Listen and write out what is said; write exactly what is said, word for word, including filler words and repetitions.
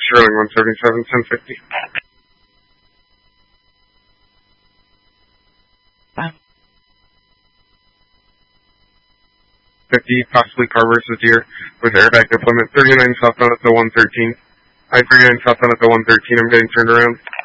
Sterling one seventy-seven, ten fifty. fifty, possibly car versus deer, with airbag deployment, thirty-nine southbound at the one thirteen. I thirty-nine southbound at the one thirteen, I'm getting turned around.